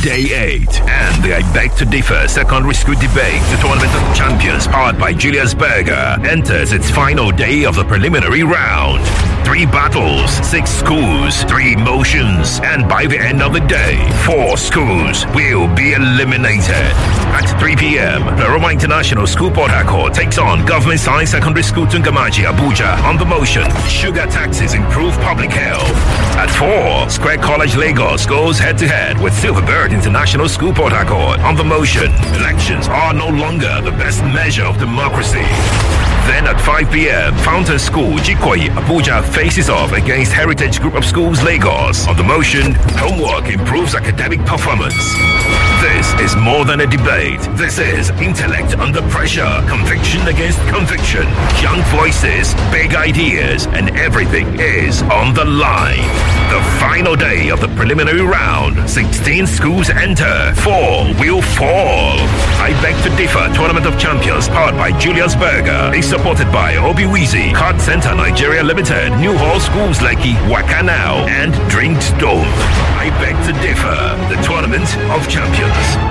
Day 8. And the I Beg to Differ Secondary School Debate, the Tournament of Champions, powered by Julius Berger, enters its final day of the preliminary round. 3 battles, 6 schools, 3 motions, and by the end of the day, 4 schools will be eliminated. At 3 p.m., the Roma International School Port Harcourt takes on Government Science Secondary School Tungamaji, Abuja on the motion. Sugar taxes improve public health. At 4, Square College Lagos goes head-to-head with Silverbird International School Port Harcourt on the motion. Elections are no longer the best measure of democracy. Then at 5 p.m., Fountain School, Jikoyi, Abuja faces off against Heritage Group of Schools, Lagos. On the motion, homework improves academic performance. This is more than a debate. This is intellect under pressure, conviction against conviction, young voices, big ideas, and everything is on the line. The final day of the preliminary round, 16 schools enter, 4 will fall. I Beg to Differ Tournament of Champions, powered by Julius Berger, is supported by Obiwizi, Card Center Nigeria Limited, New Hall Schools Lekki, Wakanao, and Drinks Dome. I Beg to Differ, the Tournament of Champions.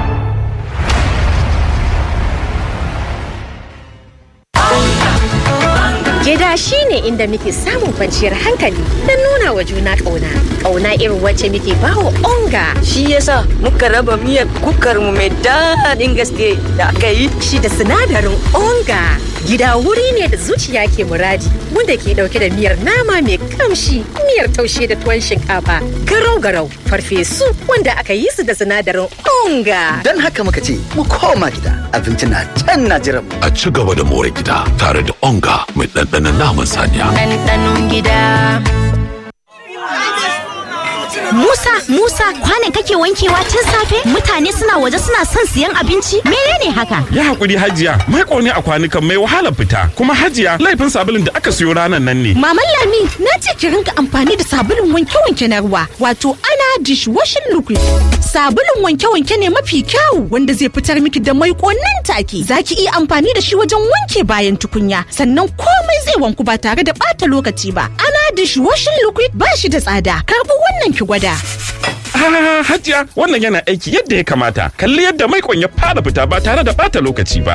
Gida shi ne inda muke samun kwanciyar hankali don nuna wa juna ƙauna. Ƙauna irin wacce muke bawa onga. Shi yasa muka raba miyar kukarmu mai daɗin gaske da aka yi. Shi da sinadarin onga. Gida wuri ne da zuciya ke muradi, wanda ke ɗauke da miyar nama mai kamshi, miyar taushe da tuwon shinkafa, garau-garau, farfesu wanda aka yi su da sinadarin onga. Don haka muka ce, mu koma gida, abinci na can na jiran. A ci gaba da more gida tare da onga mai ɗanɗanon naman saniya. Ɗanɗanon gida. Musa, kwanan kake wankewa tun safe? Mutane suna waje suna son siyan abinci? Menene haka? Ya hakuri Hajiya, mai ne a kwanukan mai wahala fita. Kuma Hajiya, laifin sabulun da aka siyo ranan nan ne. Maman Lami, na ce ki rinka amfani da sabulun wanke-wanke na ruwa, wato ana dishwashing liquid. Sabulun wanke-wanke ne mafi kyau wanda zai fitar miki da maiko nan take. Zaki iya amfani da shi wajen wanke bayan tukunya, sannan komai zai wanku ba tare da ɓata lokaci ba. Ana dishwashing liquid ba shi da tsada. Karɓi wannan ki gwada. Hajiya, wannan yana aiki yadda ya kamata. Kalli yadda maikon ya fara fita ba tare da ɓata lokaci ba.